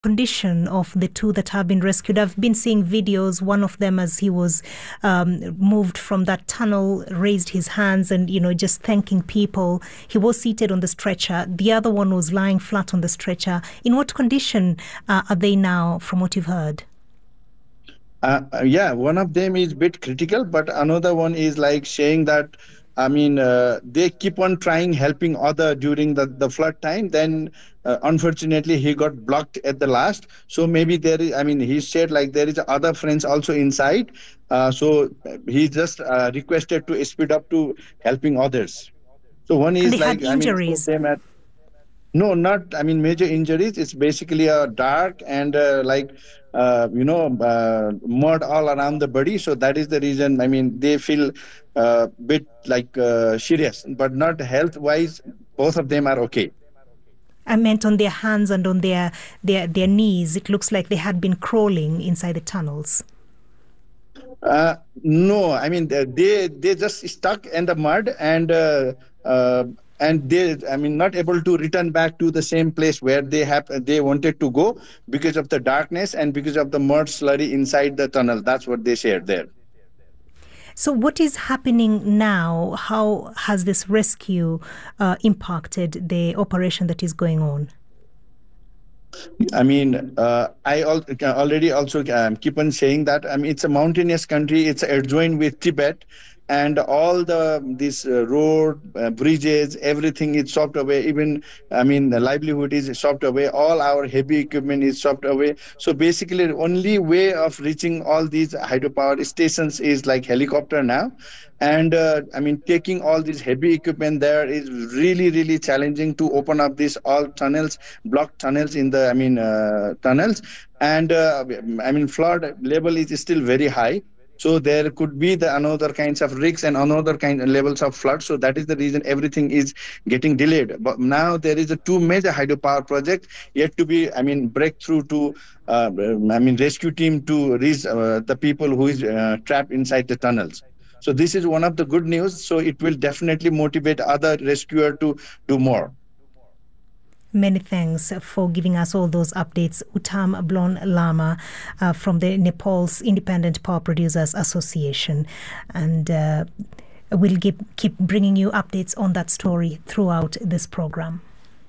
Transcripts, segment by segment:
condition of the two that have been rescued? I've been seeing videos, one of them as he was moved from that tunnel, raised his hands and, just thanking people. He was seated on the stretcher. The other one was lying flat on the stretcher. In what condition are they now, from what you've heard? Yeah, one of them is a bit critical, but another one is like saying that, they keep on trying helping other during the flood time. Then, unfortunately, he got blocked at the last. So maybe there is, he said like there is other friends also inside. So he just requested to speed up to helping others. So one And is they like, had injuries. them at no, not, major injuries. It's basically a dark and mud all around the body. So that is the reason, they feel bit like serious, but not health-wise. Both of them are okay. I meant on their hands and on their knees. It looks like they had been crawling inside the tunnels. No, they just stuck in the mud and they not able to return back to the same place where they wanted to go because of the darkness and because of the mud slurry inside the tunnel. That's what they shared there. So what is happening now? How has this rescue impacted the operation that is going on? I already also keep on saying that it's a mountainous country. It's adjoined with Tibet, and all this road, bridges, everything is chopped away. Even the livelihood is chopped away. All our heavy equipment is chopped away. So basically, the only way of reaching all these hydropower stations is like helicopter now. And taking all these heavy equipment there is really, really challenging to open up these all tunnels, blocked tunnels in the tunnels. And flood level is still very high. So there could be another kinds of risks and another kind of levels of flood. So that is the reason everything is getting delayed. But now there is a two major hydropower project yet to be, breakthrough to, rescue team to reach the people who is trapped inside the tunnels. So this is one of the good news. So it will definitely motivate other rescuers to do more. Many thanks for giving us all those updates. Uttam Blon Lama from the Nepal's Independent Power Producers Association. And we'll keep bringing you updates on that story throughout this program.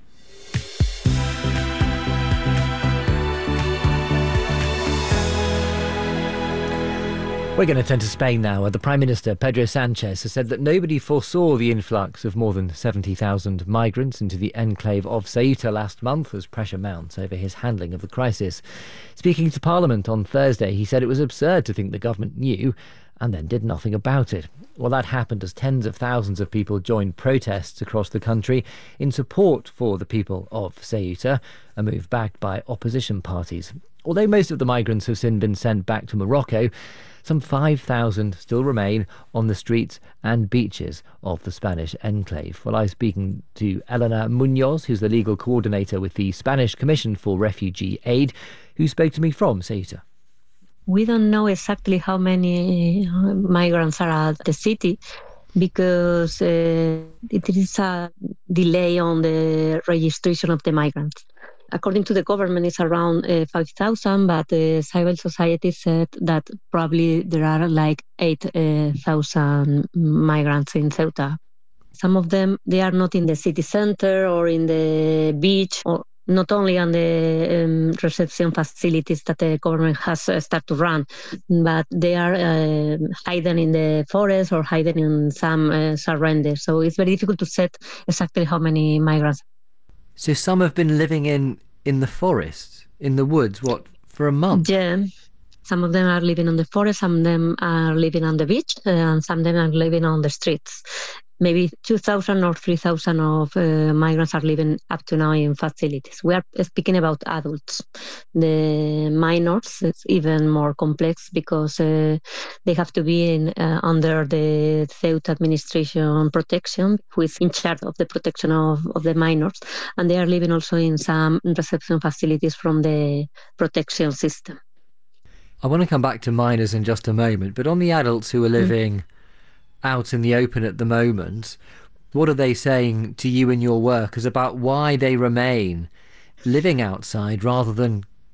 We're going to turn to Spain now, where the Prime Minister, Pedro Sanchez, has said that nobody foresaw the influx of more than 70,000 migrants into the enclave of Ceuta last month as pressure mounts over his handling of the crisis. Speaking to Parliament on Thursday, he said it was absurd to think the government knew and then did nothing about it. Well, that happened as tens of thousands of people joined protests across the country in support for the people of Ceuta, a move backed by opposition parties. Although most of the migrants have since been sent back to Morocco, some 5,000 still remain on the streets and beaches of the Spanish enclave. Well, I was speaking to Elena Munoz, who's the legal coordinator with the Spanish Commission for Refugee Aid, who spoke to me from Ceuta. We don't know exactly how many migrants are at the city because it is a delay on the registration of the migrants. According to the government, it's around 5,000, but civil society said that probably there are like 8,000 migrants in Ceuta. Some of them, they are not in the city center or in the beach, or not only on the reception facilities that the government has started to run, but they are hidden in the forest or hidden in some surrenders. So it's very difficult to set exactly how many migrants. So some have been living in the forest, in the woods, for a month? Yeah. Some of them are living on the forest, some of them are living on the beach, and some of them are living on the streets. Maybe 2,000 or 3,000 of migrants are living up to now in facilities. We are speaking about adults. The minors, it's even more complex because they have to be under the Ceuta administration protection, who is in charge of the protection of the minors. And they are living also in some reception facilities from the protection system. I want to come back to minors in just a moment, but on the adults who are living out in the open at the moment, what are they saying to you in your work as about why they remain living outside rather than